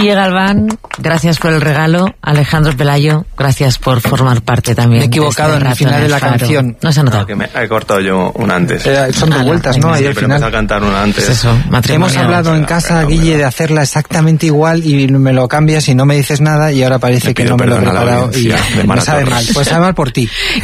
Guille Galván, gracias por el regalo. Alejandro Pelayo, gracias por formar parte también. Me he equivocado en el final de la canción. No se ha notado. No, que me he cortado yo una antes. Son dos vueltas, ¿no? Ahí al pero final. empecé a cantar una antes. Pues eso, Hemos hablado en casa, Guille, de hacerla exactamente igual y me lo cambias y no me dices nada y ahora parece que no me lo he preparado y me sabe mal. Pues sabe mal por ti.